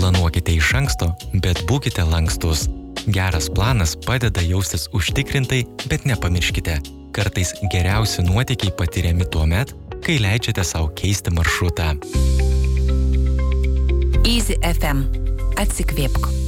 Planuokite iš anksto, bet būkite lankstus. Geras planas padeda jaustis užtikrintai, bet nepamirškite. Kartais geriausi nuotykiai patiriami tuomet, kai leidžiate sau keisti maršrutą. Easy FM. Atsikvėpk.